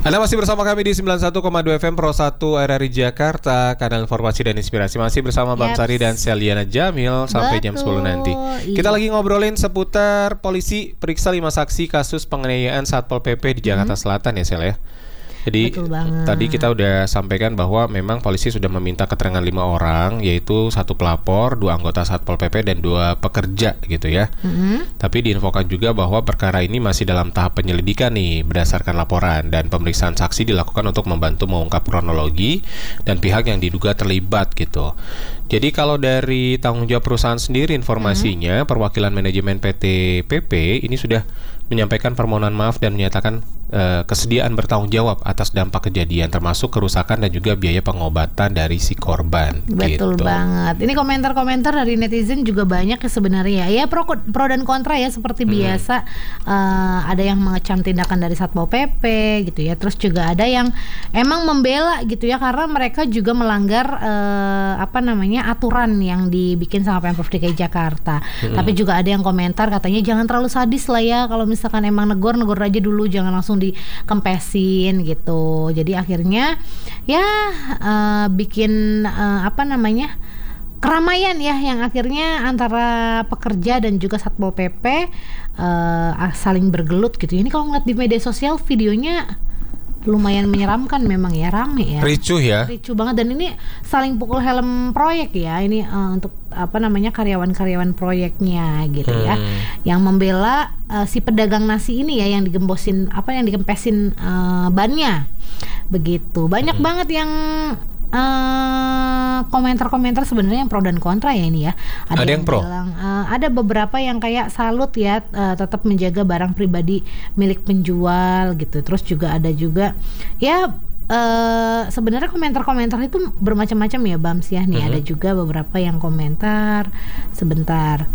Anda masih bersama kami di 91,2 FM Pro 1 RRI Jakarta, kanal informasi dan inspirasi. Masih bersama Bang Sari dan Seliana Jamil sampai jam 10 nanti. Kita lagi ngobrolin seputar polisi periksa 5 saksi kasus penganiayaan Satpol PP di Jakarta Selatan ya Sel ya. Jadi tadi kita udah sampaikan bahwa memang polisi sudah meminta keterangan 5 orang, yaitu 1 pelapor, 2 anggota Satpol PP dan 2 pekerja gitu ya. Tapi diinfokan juga bahwa perkara ini masih dalam tahap penyelidikan nih berdasarkan laporan, dan pemeriksaan saksi dilakukan untuk membantu mengungkap kronologi dan pihak yang diduga terlibat gitu. Jadi kalau dari tanggung jawab perusahaan sendiri informasinya, perwakilan manajemen PT PP ini sudah menyampaikan permohonan maaf dan menyatakan kesediaan bertanggung jawab atas dampak kejadian, termasuk kerusakan dan juga biaya pengobatan dari si korban. Betul banget. Ini komentar-komentar dari netizen juga banyak ya sebenarnya. Ya pro dan kontra ya seperti biasa. Ada yang mengecam tindakan dari Satpol PP gitu ya. Terus juga ada yang emang membela gitu ya, karena mereka juga melanggar aturan yang dibikin sama Pemprov DKI Jakarta. Tapi juga ada yang komentar katanya jangan terlalu sadis lah ya, kalau misalkan emang negor aja dulu, jangan langsung dikempesin gitu. Jadi akhirnya ya bikin keramaian ya, yang akhirnya antara pekerja dan juga Satpol PP saling bergelut gitu. Ini kalau ngeliat di media sosial videonya lumayan menyeramkan memang ya, rame ya. Ricuh banget, dan ini saling pukul helm proyek ya. Ini untuk karyawan-karyawan proyeknya gitu ya. Yang membela si pedagang nasi ini ya, yang digembosin yang dikempesin bannya. Begitu. Banyak banget yang komentar-komentar sebenarnya yang pro dan kontra ya ini ya. Ada yang pro bilang, ada beberapa yang kayak salut ya, tetap menjaga barang pribadi milik penjual gitu. Terus juga ada juga ya sebenarnya komentar-komentar itu bermacam-macam ya Bams ya. Nih ada juga beberapa yang komentar sebentar.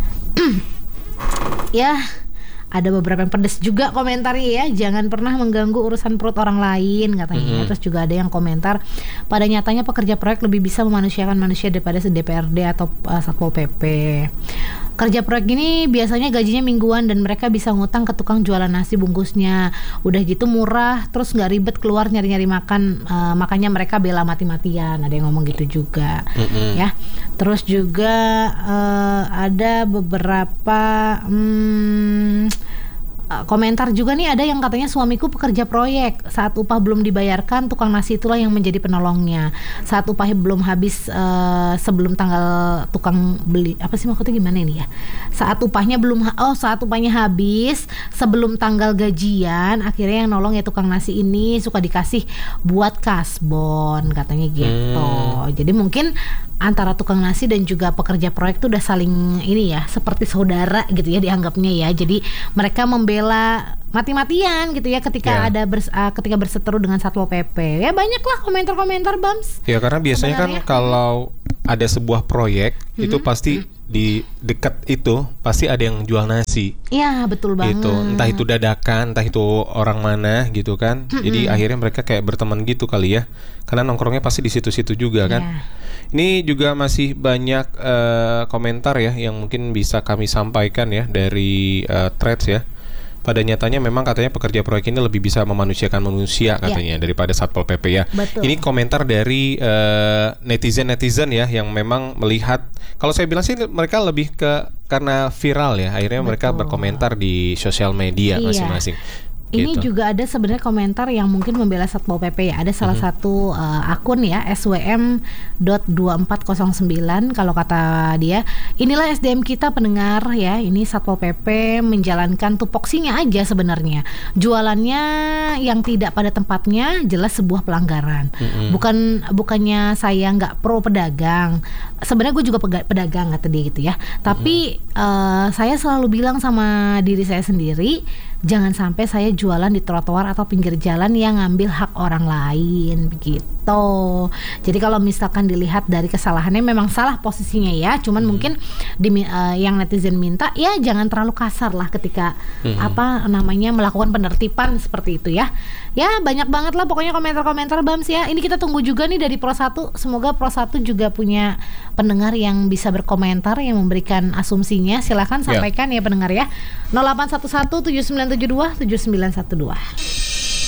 Ya, ada beberapa yang pedes juga komentarnya ya, jangan pernah mengganggu urusan perut orang lain katanya. Terus juga ada yang komentar, pada nyatanya pekerja proyek lebih bisa memanusiakan manusia daripada DPRD atau Satpol PP. Kerja proyek ini biasanya gajinya mingguan dan mereka bisa ngutang ke tukang jualan nasi bungkusnya. Udah gitu murah, terus nggak ribet keluar nyari-nyari makan, makanya mereka bela mati-matian. Ada yang ngomong gitu juga, ya. Terus juga ada beberapa komentar juga nih, ada yang katanya suamiku pekerja proyek, saat upah belum dibayarkan tukang nasi itulah yang menjadi penolongnya. Saat upahnya belum habis sebelum tanggal tukang beli, maksudnya gimana ini ya? Saat upahnya habis sebelum tanggal gajian, akhirnya yang nolong ya tukang nasi ini, suka dikasih buat kasbon katanya gitu. Jadi mungkin antara tukang nasi dan juga pekerja proyek tuh udah saling ini ya, seperti saudara gitu ya dianggapnya ya. Jadi mereka membela mati-matian gitu ya ketika ketika berseteru dengan Satpol PP. Ya banyaklah komentar-komentar Bams. Ya karena biasanya sebenarnya, kan kalau ada sebuah proyek itu pasti di dekat itu pasti ada yang jual nasi. Iya betul banget. Gitu. Entah itu dadakan, entah itu orang mana gitu kan. Jadi akhirnya mereka kayak berteman gitu kali ya. Karena nongkrongnya pasti di situ-situ juga kan. Ini juga masih banyak komentar ya yang mungkin bisa kami sampaikan ya dari threads ya. Pada nyatanya memang katanya pekerja proyek ini lebih bisa memanusiakan manusia katanya daripada Satpol PP ya. Betul. Ini komentar dari netizen ya yang memang melihat, kalau saya bilang sih mereka lebih ke karena viral ya, akhirnya mereka berkomentar di sosial media masing-masing. Ini juga ada sebenarnya komentar yang mungkin membela Satpol PP ya. Ada salah satu akun ya, swm.2409, kalau kata dia, inilah SDM kita pendengar ya. Ini Satpol PP menjalankan tupoksinya aja sebenarnya. Jualannya yang tidak pada tempatnya jelas sebuah pelanggaran. Bukannya saya nggak pro pedagang. Sebenarnya gue juga pedagang kata dia gitu ya. Tapi saya selalu bilang sama diri saya sendiri, jangan sampai saya jualan di trotoar atau pinggir jalan yang ngambil hak orang lain begitu. Jadi kalau misalkan dilihat dari kesalahannya memang salah posisinya ya, cuman mungkin yang netizen minta ya jangan terlalu kasar lah ketika melakukan penertiban seperti itu ya. Ya banyak banget lah pokoknya komentar-komentar Bams ya. Ini kita tunggu juga nih dari Pro 1. Semoga Pro 1 juga punya pendengar yang bisa berkomentar, yang memberikan asumsinya. Silakan sampaikan ya pendengar ya. 0811 7972 7912.